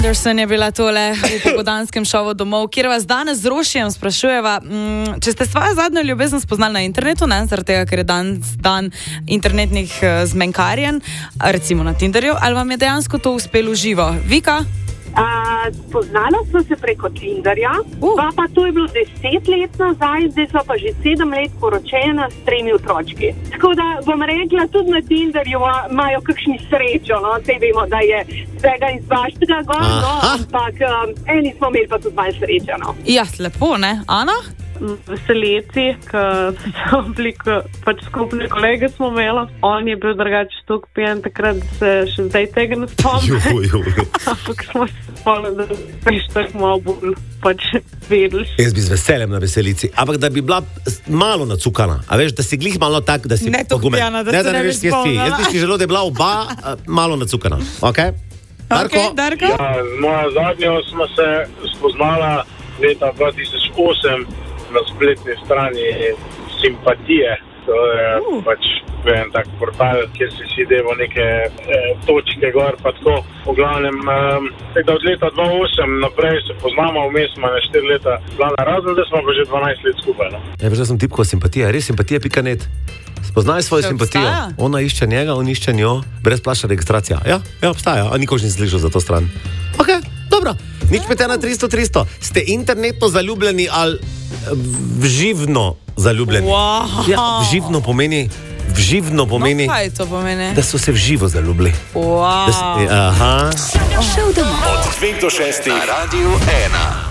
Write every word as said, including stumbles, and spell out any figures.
Anderson je bila tole v popoldanskem šovu Domov, kjer vas danes z Rošijem sprašujeva, m, če ste svojo zadnjo ljubezen spoznali na internetu, ne, zaradi tega, ker je dan, dan internetnih uh, zmenkarjen, recimo na Tinderju, ali vam je dejansko to uspelo živo? Vika? Uh, spoznala smo se preko Tinderja, uh. pa, pa to je bilo deset let nazaj, zdaj so pa že sedem let poročena s tremi otročki. Tako da bom rekla, tudi na Tinderju imajo kakšni srečo, no, sej vemo, da je vsega in svaštega gor, no, ampak um, eni smo imeli pa tudi malo srečo, no. Ja, lepo, ne? Ana? Veseleci, ker so bili, pač skupne kolege smo imeli. On je bil drugače tok pijan, takrat se še zdaj tega ne spomnim. Ampak smo se spomnili, da veš tako malo bolj pač vedeli. Jaz bi z veseljem na veselici, ampak da bi bila malo nacukana. A veš, da si glih malo tak, da si ne tok pijana, da ne, se da ne, ne bi spomnila. Jaz bi si želel, da je bila oba malo nacukana. Ok? Darko? Okay, Darko? Ja, moja zadnjo smo se spoznala leta dva tisoč osem na spletni strani Simpatije. To je uh. pač en tak portal, kjer si si devo neke eh, točke gor, pa tako. V glavnem, eh, od leta dva tisoč osem naprej se poznamo, vmes smo na štiri leta plana razen, da smo pa že dvanajst let skupaj. No? Ja, veš, da sem tipko Simpatija, res simpatija pika net. Spoznaj svojo to simpatijo. Obstaja? Ona išče njega, on išče njo, brezplačna registracija. Ja, ja, obstaja, a nikož ni slišal za to stran. Ok, dobro. Nič pete na tristo tristo. Ste internetno zaljubljeni ali vživno zaljubljeni? Wow. Ja, vživno pomeni, vživno pomeni, no, kaj to pomeni? da so se vživo zaljubili. Wow. Da si, aha. Šel domov. Od dveh do šestih na Radiu ena.